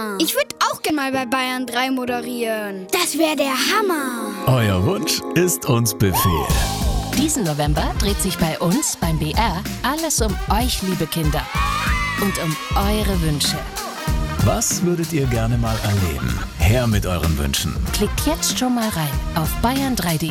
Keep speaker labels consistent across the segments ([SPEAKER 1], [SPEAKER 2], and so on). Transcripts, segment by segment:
[SPEAKER 1] Mama. Ich würde auch gerne mal bei Bayern 3 moderieren. Das wäre der Hammer.
[SPEAKER 2] Euer Wunsch ist uns Befehl.
[SPEAKER 3] Diesen November dreht sich bei uns beim BR alles um euch, liebe Kinder. Und um eure Wünsche.
[SPEAKER 2] Was würdet ihr gerne mal erleben? Her mit euren Wünschen.
[SPEAKER 3] Klickt jetzt schon mal rein auf bayern3.de.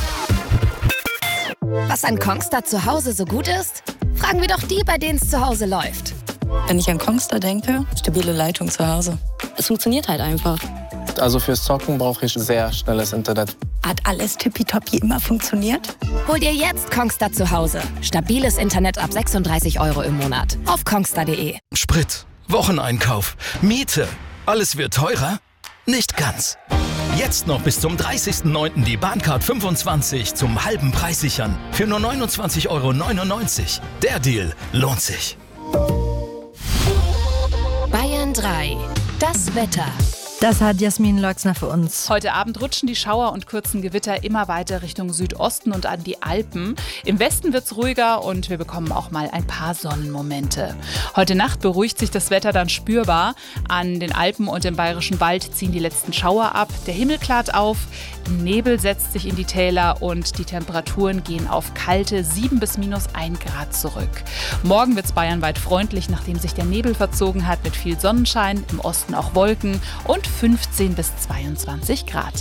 [SPEAKER 3] Was an Kongstar zu Hause so gut ist? Fragen wir doch die, bei denen es zu Hause läuft.
[SPEAKER 4] Wenn ich an Kongstar denke, stabile Leitung zu Hause. Es funktioniert halt einfach.
[SPEAKER 5] Also fürs Zocken brauche ich sehr schnelles Internet.
[SPEAKER 4] Hat alles tippitoppi immer funktioniert?
[SPEAKER 3] Hol dir jetzt Kongstar zu Hause. Stabiles Internet ab 36 € im Monat. Auf kongstar.de.
[SPEAKER 6] Sprit, Wocheneinkauf, Miete. Alles wird teurer? Nicht ganz. Jetzt noch bis zum 30.09. die Bahncard 25 zum halben Preis sichern. Für nur 29,99 €. Der Deal lohnt sich.
[SPEAKER 3] Bayern 3. Das Wetter.
[SPEAKER 7] Das hat Jasmin Leuxner für uns.
[SPEAKER 8] Heute Abend rutschen die Schauer und kurzen Gewitter immer weiter Richtung Südosten und an die Alpen. Im Westen wird's ruhiger und wir bekommen auch mal ein paar Sonnenmomente. Heute Nacht beruhigt sich das Wetter dann spürbar. An den Alpen und im Bayerischen Wald ziehen die letzten Schauer ab. Der Himmel klart auf, Nebel setzt sich in die Täler und die Temperaturen gehen auf kalte 7 bis -1 Grad zurück. Morgen wird's bayernweit freundlich, nachdem sich der Nebel verzogen hat mit viel Sonnenschein, im Osten auch Wolken und 15 bis 22 Grad.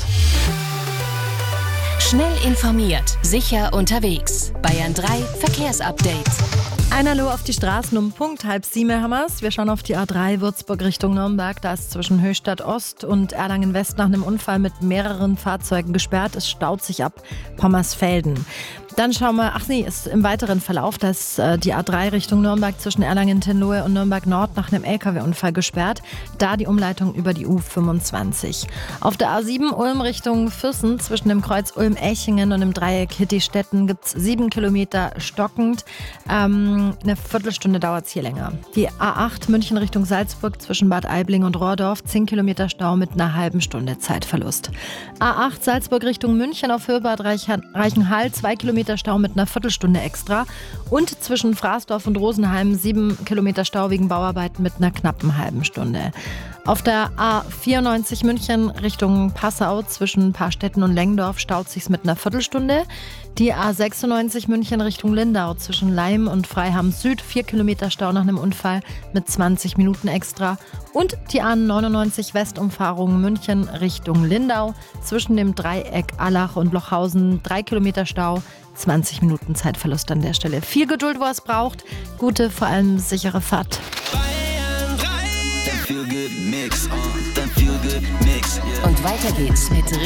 [SPEAKER 3] Schnell informiert, sicher unterwegs. Bayern 3 Verkehrsupdate.
[SPEAKER 7] Ein Hallo auf die Straßen um Punkt 6:30 haben wir's. Wir schauen auf die A3 Würzburg Richtung Nürnberg. Da ist zwischen Höchstadt Ost und Erlangen West nach einem Unfall mit mehreren Fahrzeugen gesperrt. Es staut sich ab Pommersfelden. Dann schauen wir, ist im weiteren Verlauf, da ist die A3 Richtung Nürnberg zwischen Erlangen-Tenlohe und Nürnberg Nord nach einem LKW-Unfall gesperrt. Da die Umleitung über die U25. Auf der A7 Ulm Richtung Füssen zwischen dem Kreuz Ulm-Echingen und dem Dreieck Hittistetten gibt es 7 Kilometer stockend. Eine Viertelstunde dauert es hier länger. Die A8 München Richtung Salzburg zwischen Bad Aibling und Rohrdorf 10 Kilometer Stau mit einer halben Stunde Zeitverlust. A8 Salzburg Richtung München auf Höhe Bad Reichenhall 2 Kilometer Stau mit einer Viertelstunde extra und zwischen Fraßdorf und Rosenheim 7 Kilometer Stau wegen Bauarbeiten mit einer knappen halben Stunde. Auf der A94 München Richtung Passau zwischen Paarstetten und Lengdorf staut sich's mit einer Viertelstunde. Die A96 München Richtung Lindau zwischen Leim und Freiham Süd 4 Kilometer Stau nach einem Unfall mit 20 Minuten extra. Und die A99 Westumfahrung München Richtung Lindau zwischen dem Dreieck Allach und Lochhausen 3 Kilometer Stau. 20 Minuten Zeitverlust an der Stelle. Viel Geduld, wo es braucht. Gute, vor allem sichere Fahrt.
[SPEAKER 3] Und weiter geht's mit